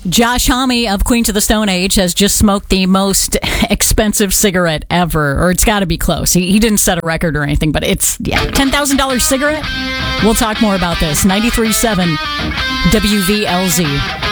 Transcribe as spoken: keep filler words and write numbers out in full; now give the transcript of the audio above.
Josh Homme of Queens of the Stone Age has just smoked the most expensive cigarette ever, or it's got to be close. He, he didn't set a record or anything, but it's, yeah, ten thousand dollars cigarette? We'll talk more about this. ninety-three point seven W V L Z.